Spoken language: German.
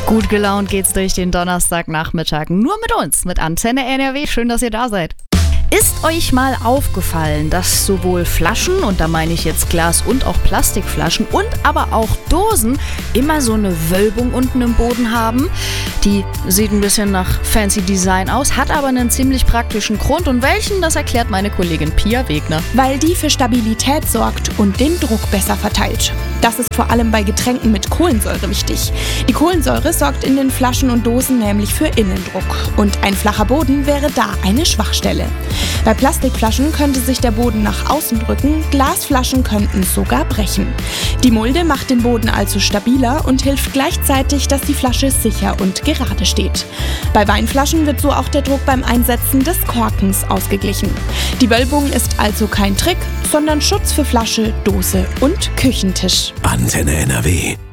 Gut gelaunt geht's durch den Donnerstagnachmittag. Nur mit uns, mit Antenne NRW. Schön, dass ihr da seid. Ist euch mal aufgefallen, dass sowohl Flaschen, und da meine ich jetzt Glas- und auch Plastikflaschen, und aber auch Dosen immer so eine Wölbung unten im Boden haben? Die sieht ein bisschen nach fancy Design aus, hat aber einen ziemlich praktischen Grund. Und welchen, das erklärt meine Kollegin Pia Wegner. Weil die für Stabilität sorgt und den Druck besser verteilt. Das ist vor allem bei Getränken mit Kohlensäure wichtig. Die Kohlensäure sorgt in den Flaschen und Dosen nämlich für Innendruck. Und ein flacher Boden wäre da eine Schwachstelle. Bei Plastikflaschen könnte sich der Boden nach außen drücken, Glasflaschen könnten sogar brechen. Die Mulde macht den Boden also stabiler und hilft gleichzeitig, dass die Flasche sicher und gerade steht. Bei Weinflaschen wird so auch der Druck beim Einsetzen des Korkens ausgeglichen. Die Wölbung ist also kein Trick, sondern Schutz für Flasche, Dose und Küchentisch. Antenne NRW.